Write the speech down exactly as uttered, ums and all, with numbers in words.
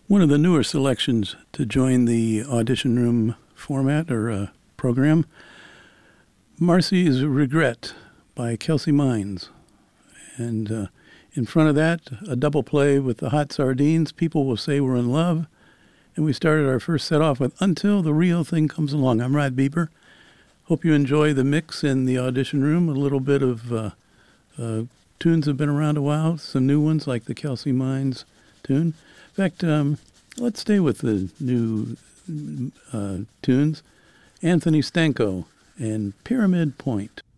One of the newer selections to join the audition room format or uh, program, Marcy's Regret by Kelsey Mines. And uh, in front of that, a double play with the Hot Sardines, People Will Say We're in Love. And we started our first set off with Until the Real Thing Comes Along. I'm Rod Bieber. Hope you enjoy the mix in the audition room. A little bit of uh, uh, tunes have been around a while, some new ones like the Kelsey Mines tune. In fact, um, let's stay with the new uh, tunes. Anthony Stanko and Pyramid Point.